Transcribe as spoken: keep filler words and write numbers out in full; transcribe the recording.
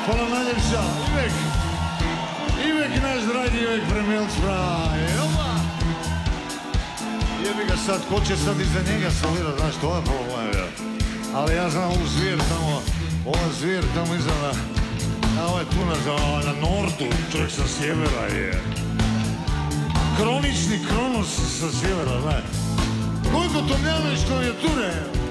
Hvala najljepša, Ivek. Ivek, naš dragi Ivek Premelc, braj. Jebi ga sad, ko će sad iza njega solirat, znaš, to je problem, ja. Ali ja znam ovu zvijer tamo, ova zvijer tamo iza na, na ovaj tu na, na nordu, čovjek sa sjevera je. Kronični Kronos sa sjevera, znaš. Gojko Tomljanović klavijature.